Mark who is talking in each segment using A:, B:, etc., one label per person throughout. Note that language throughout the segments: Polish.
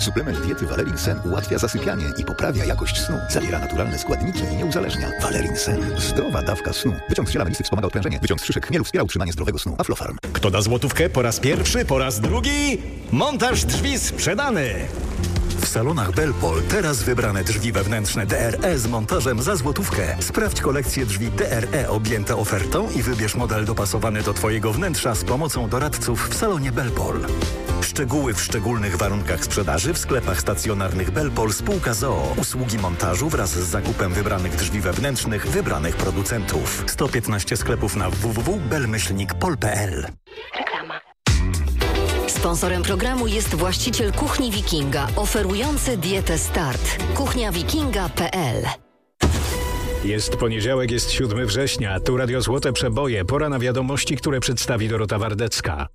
A: Suplement diety Valerin Sen ułatwia zasypianie i poprawia jakość snu. Zawiera naturalne składniki i nie uzależnia. Valerin Sen. Zdrowa dawka snu. Wyciąg z ziela melisy wspomaga odprężenie. Wyciąg z szyszek chmielu wspiera utrzymanie zdrowego snu. Aflofarm.
B: Kto da złotówkę po raz pierwszy, po raz drugi? Montaż drzwi sprzedany! W salonach Belpol teraz wybrane drzwi wewnętrzne DRE z montażem za złotówkę. Sprawdź kolekcję drzwi DRE objęte ofertą i wybierz model dopasowany do Twojego wnętrza z pomocą doradców w salonie Belpol. Szczegóły w szczególnych warunkach sprzedaży w sklepach stacjonarnych Belpol spółka z.o.o. Usługi montażu wraz z zakupem wybranych drzwi wewnętrznych wybranych producentów. 115 sklepów na www.bel-pol.pl.
C: Reklama. Sponsorem programu jest właściciel Kuchni Wikinga, oferujący dietę Start. kuchniawikinga.pl.
D: Jest poniedziałek, jest 7 września. Tu Radio Złote Przeboje. Pora na wiadomości, które przedstawi Dorota Wardecka.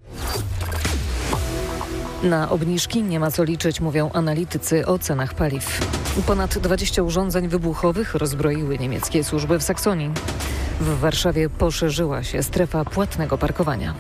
E: Na obniżki nie ma co liczyć, mówią analitycy o cenach paliw. Ponad 20 urządzeń wybuchowych rozbroiły niemieckie służby w Saksonii. W Warszawie poszerzyła się strefa płatnego parkowania.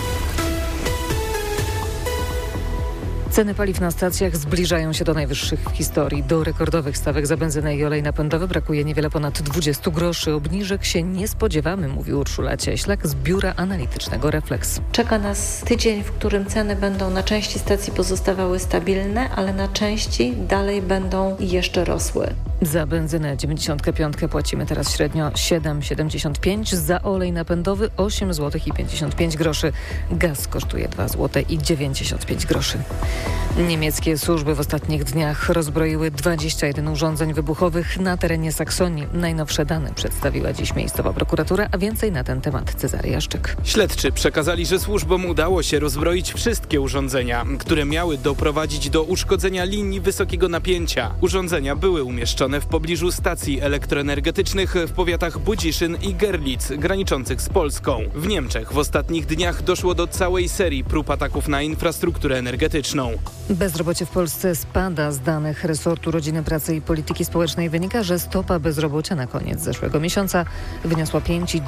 E: Ceny paliw na stacjach zbliżają się do najwyższych w historii. Do rekordowych stawek za benzynę i olej napędowy brakuje niewiele ponad 20 groszy. Obniżek się nie spodziewamy, mówi Urszula Cieślak z biura analitycznego Reflex.
F: Czeka nas tydzień, w którym ceny będą na części stacji pozostawały stabilne, ale na części dalej będą jeszcze rosły.
E: Za benzynę 95 płacimy teraz średnio 7,75, za olej napędowy 8 zł i 55 groszy. Gaz kosztuje 2 zł i 95 groszy. Niemieckie służby w ostatnich dniach rozbroiły 21 urządzeń wybuchowych na terenie Saksonii. Najnowsze dane przedstawiła dziś miejscowa prokuratura, a więcej na ten temat Cezary Jaszczyk.
G: Śledczy przekazali, że służbom udało się rozbroić wszystkie urządzenia, które miały doprowadzić do uszkodzenia linii wysokiego napięcia. Urządzenia były umieszczone w pobliżu stacji elektroenergetycznych w powiatach Budziszyn i Gerlitz, graniczących z Polską. W Niemczech w ostatnich dniach doszło do całej serii prób ataków na infrastrukturę energetyczną.
E: Bezrobocie w Polsce spada. Z danych resortu Rodziny, Pracy i Polityki Społecznej wynika, że stopa bezrobocia na koniec zeszłego miesiąca wyniosła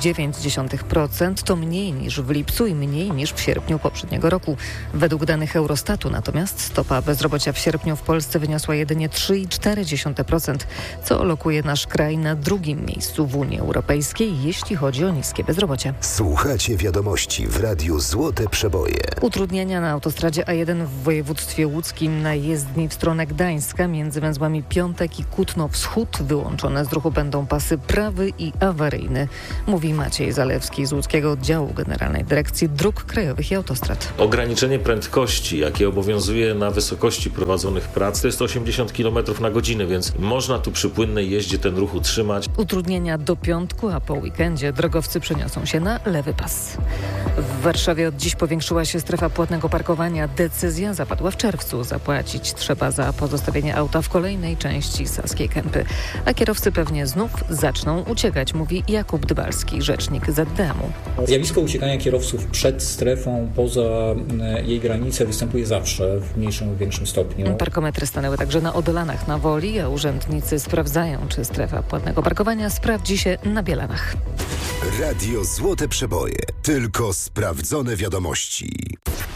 E: 5,9%. To mniej niż w lipcu i mniej niż w sierpniu poprzedniego roku. Według danych Eurostatu natomiast stopa bezrobocia w sierpniu w Polsce wyniosła jedynie 3,4%, co lokuje nasz kraj na drugim miejscu w Unii Europejskiej, jeśli chodzi o niskie bezrobocie.
H: Słuchacie wiadomości w Radiu Złote Przeboje.
E: Utrudnienia na autostradzie A1 w województwie łódzkim na jezdni w stronę Gdańska między węzłami Piątek i Kutno-Wschód. Wyłączone z ruchu będą pasy prawy i awaryjny, mówi Maciej Zalewski z Łódzkiego Oddziału Generalnej Dyrekcji Dróg Krajowych i Autostrad.
I: Ograniczenie prędkości, jakie obowiązuje na wysokości prowadzonych prac, to jest 80 km na godzinę, więc można tu przy płynnej jeździe ten ruch utrzymać.
E: Utrudnienia do piątku, a po weekendzie drogowcy przeniosą się na lewy pas. W Warszawie od dziś powiększyła się strefa płatnego parkowania. Decyzja zapadła w czerwcu. Zapłacić trzeba za pozostawienie auta w kolejnej części Saskiej Kępy. A kierowcy pewnie znów zaczną uciekać, mówi Jakub Dbalski, rzecznik ZDM-u.
J: Zjawisko uciekania kierowców przed strefą, poza jej granice występuje zawsze w mniejszym lub większym stopniu.
E: Parkometry stanęły także na Odolanach na Woli, a urzędnicy sprawdzają, czy strefa płatnego parkowania sprawdzi się na Bielanach.
H: Radio Złote Przeboje. Tylko sprawdzone wiadomości.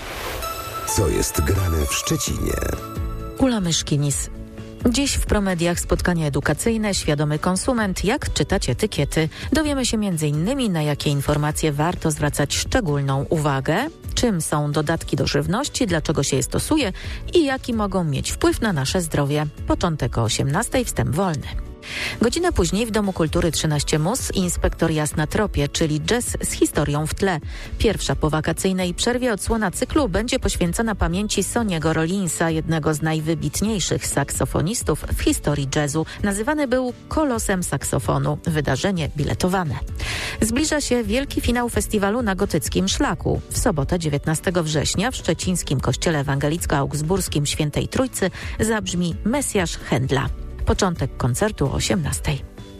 H: Co jest grane w Szczecinie?
K: Ula Myszkinis. Dziś w Promediach spotkanie edukacyjne Świadomy konsument. Jak czytać etykiety? Dowiemy się m.in. na jakie informacje warto zwracać szczególną uwagę, czym są dodatki do żywności, dlaczego się je stosuje i jaki mogą mieć wpływ na nasze zdrowie. Początek o 18:00, wstęp wolny. Godzinę później w Domu Kultury 13 Mus inspektor Jasna Tropie, czyli jazz z historią w tle. Pierwsza po wakacyjnej przerwie odsłona cyklu będzie poświęcona pamięci Sonny'ego Rollinsa, jednego z najwybitniejszych saksofonistów w historii jazzu. Nazywany był kolosem saksofonu. Wydarzenie biletowane. Zbliża się wielki finał festiwalu na gotyckim Szlaku. W sobotę 19 września w szczecińskim kościele ewangelicko-augsburskim Świętej Trójcy zabrzmi Mesjasz Händla. Początek koncertu o 18:00.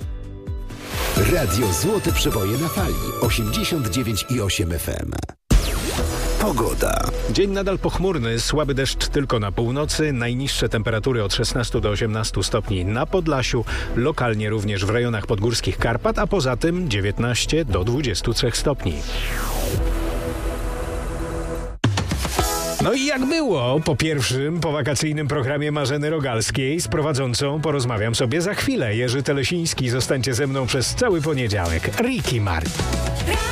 H: Radio Złote Przeboje na fali 89,8 FM. Pogoda.
D: Dzień nadal pochmurny, słaby deszcz tylko na północy, najniższe temperatury od 16 do 18 stopni na Podlasiu, lokalnie również w rejonach podgórskich Karpat, a poza tym 19 do 23 stopni. No i jak było po pierwszym powakacyjnym programie Marzeny Rogalskiej? Z prowadzącą porozmawiam sobie za chwilę. Jerzy Telesiński, zostańcie ze mną przez cały poniedziałek. Ricky Martin.